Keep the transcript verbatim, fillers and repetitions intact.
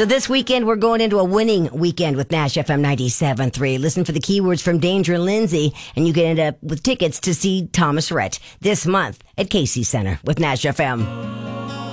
So this weekend, we're going into a winning weekend with Nash F M ninety-seven point three. Listen for the keywords from Danger Lindsay, and you can end up with tickets to see Thomas Rhett this month at Casey Center with Nash F M.